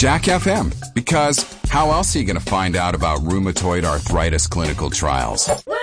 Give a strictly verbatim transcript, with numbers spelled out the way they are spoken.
Jack F M. Because how else are you going to find out about rheumatoid arthritis clinical trials?